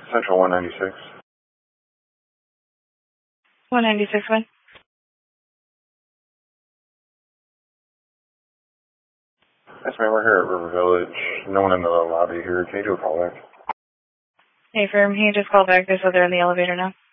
Central 196. 196 one. Yes, ma'am, we're here at River Village. No one in the lobby here. Can you do a call back? Hey, firm, can you just call back? There's other in the elevator now.